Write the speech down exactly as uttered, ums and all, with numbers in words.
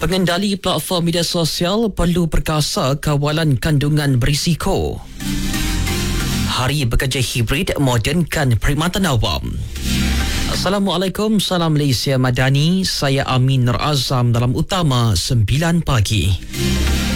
Pengendali platform media sosial perlu perkasa kawalan kandungan berisiko. Hari Bekerja Hibrid modernkan perkhidmatan awam. Assalamualaikum, salam Malaysia Madani. Saya Amin Nur Azam dalam Utama sembilan pagi.